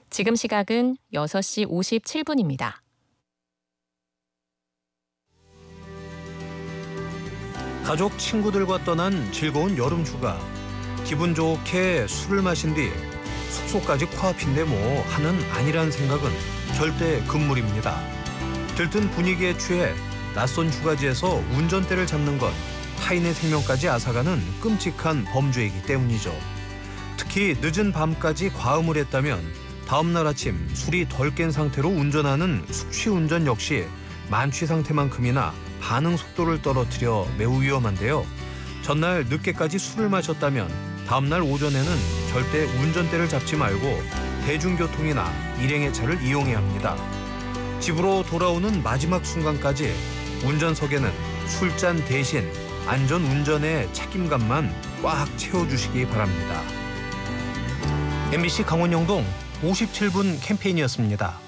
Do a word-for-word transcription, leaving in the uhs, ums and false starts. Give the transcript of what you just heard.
지금 시각은 여섯 시 오십칠 분입니다. 가족, 친구들과 떠난 즐거운 여름 휴가. 기분 좋게 술을 마신 뒤 숙소까지 코앞인데 뭐 하는 아니란 생각은 절대 금물입니다. 들뜬 분위기에 취해 낯선 휴가지에서 운전대를 잡는 건 타인의 생명까지 앗아가는 끔찍한 범죄이기 때문이죠. 특히 늦은 밤까지 과음을 했다면 다음 날 아침 술이 덜 깬 상태로 운전하는 숙취운전 역시 만취 상태만큼이나 반응 속도를 떨어뜨려 매우 위험한데요. 전날 늦게까지 술을 마셨다면 다음 날 오전에는 절대 운전대를 잡지 말고 대중교통이나 일행의 차를 이용해야 합니다. 집으로 돌아오는 마지막 순간까지 운전석에는 술잔 대신 안전운전의 책임감만 꽉 채워주시기 바랍니다. 엠비씨 강원영동 오십칠 분 캠페인이었습니다.